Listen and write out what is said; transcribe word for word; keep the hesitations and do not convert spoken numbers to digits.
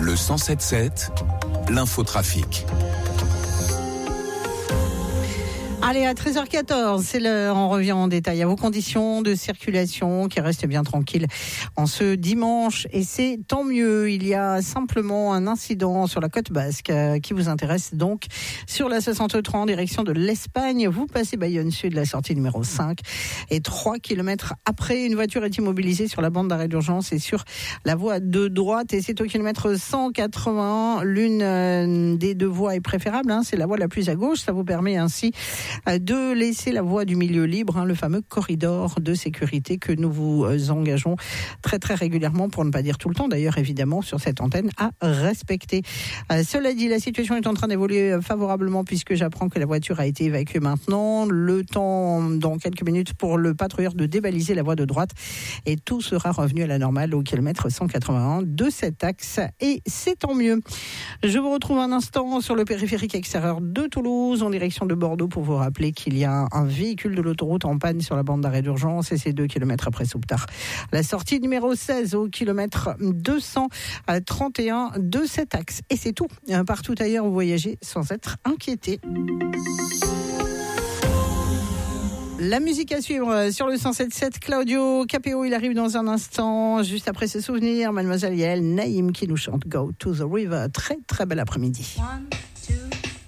Le cent sept sept, l'infotrafic. Allez, à treize heures quatorze, c'est l'heure, on revient en détail à vos conditions de circulation qui restent bien tranquilles en ce dimanche. Et c'est tant mieux, il y a simplement un incident sur la côte basque euh, qui vous intéresse donc sur la soixante-trois en direction de l'Espagne. Vous passez Bayonne Sud, la sortie numéro cinq. Et trois kilomètres après, une voiture est immobilisée sur la bande d'arrêt d'urgence et sur la voie de droite. Et c'est au kilomètre cent quatre-vingt-un. L'une euh, des deux voies est préférable, hein, c'est la voie la plus à gauche. Ça vous permet ainsi de laisser la voie du milieu libre, hein, le fameux corridor de sécurité que nous vous engageons très très régulièrement, pour ne pas dire tout le temps d'ailleurs évidemment sur cette antenne, à respecter. Euh, cela dit, la situation est en train d'évoluer favorablement puisque j'apprends que la voiture a été évacuée maintenant. Le temps dans quelques minutes pour le patrouilleur de débaliser la voie de droite et tout sera revenu à la normale au kilomètre cent quatre-vingt-un de cet axe et c'est tant mieux. Je vous retrouve un instant sur le périphérique extérieur de Toulouse en direction de Bordeaux pour vous rappeler qu'il y a un véhicule de l'autoroute en panne sur la bande d'arrêt d'urgence et c'est deux kilomètres après Souptard. La sortie numéro seize au kilomètre deux cent trente et un de cet axe. Et c'est tout. Partout ailleurs, vous voyagez sans être inquiété. La musique à suivre sur le cent sept sept. Claudio Capéo, il arrive dans un instant. Juste après ses souvenirs, Mademoiselle Yael Naïm qui nous chante Go to the River. Très très bel après-midi. One.